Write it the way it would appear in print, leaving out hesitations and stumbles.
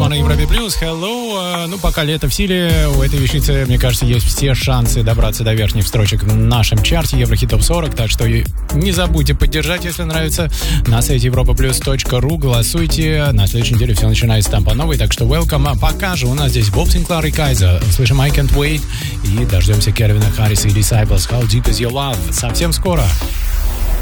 Сумма на Европе Плюс. Hello. Ну, пока лето в силе, у этой вещицы, мне кажется, есть все шансы добраться до верхних строчек в нашем чарте Еврохит Топ 40. Так что не забудьте поддержать, если нравится. На сайте europaplus.ru голосуйте. На следующей неделе все начинается там по новой. Так что welcome. А пока же у нас здесь Боб Синклар и Кайза. Слышим I Can't Wait. И дождемся Кельвина Харриса и Disciples. How Deep Is Your Love. Совсем скоро.